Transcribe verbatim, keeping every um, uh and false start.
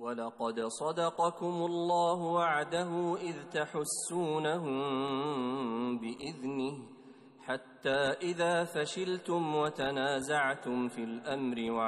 ولقد صدقكم الله وعده إذ تحسونهم بإذنه حتى إذا فشلتم وتنازعتم في الأمر